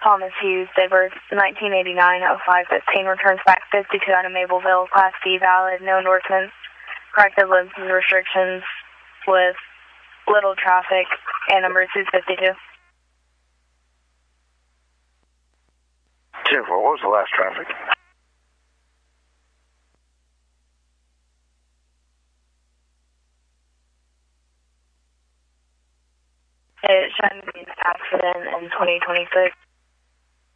Thomas Hughes, date birth 1989-05-15, returns back 52 out of Mableville, Class D, valid, no endorsements, corrective limits and restrictions with little traffic, and number 252. 10-4, what was the last traffic? It shouldn't be an accident in 2026.